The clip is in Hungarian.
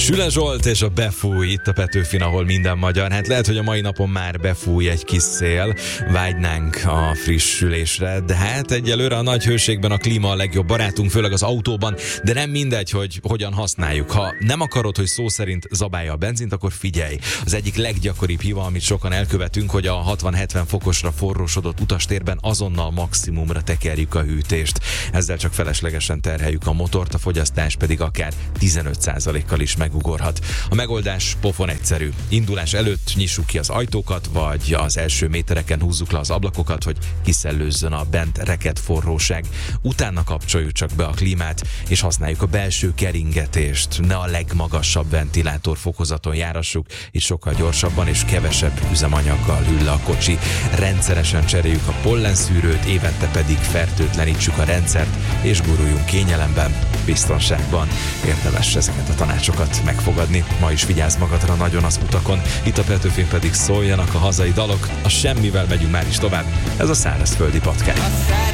Süle Zsolt és a Befúj itt a Petőfin, ahol minden magyar. Hát lehet, hogy a mai napon már befúj egy kis szél, vágynánk a frissülésre, de hát egyelőre a nagy hőségben a klíma a legjobb barátunk, főleg az autóban, de nem mindegy, hogy hogyan használjuk. Ha nem akarod, hogy szó szerint zabálja a benzint, akkor figyelj. Az egyik leggyakoribb hiba, amit sokan elkövetünk, hogy a 60-70 fokosra forrósodott utastérben azonnal maximumra tekerjük a hűtést. Ezzel csak feleslegesen terheljük a motort, a fogyasztás pedig akár 15%-kal is megugorhat. A megoldás pofon egyszerű. Indulás előtt nyissuk ki az ajtókat, vagy az első métereken húzzuk le az ablakokat, hogy kiszellőzzön a bent rekett forróság. Utána kapcsoljuk csak be a klímát, és használjuk a belső keringetést. Ne a legmagasabb ventilátor fokozaton járassuk, így sokkal gyorsabban és kevesebb üzemanyaggal hűl le a kocsi. Rendszeresen cseréljük a pollenszűrőt, évente pedig fertőtlenítsük a rendszert, és guruljunk kényelemben, biztonságban. Érdemes ezeket a tanácsokat megfogadni. Ma is vigyázz magadra nagyon az utakon, itt a Petőfin pedig szóljanak a hazai dalok. A semmivel megyünk már is tovább. Ez a Szárazföldi Patkány.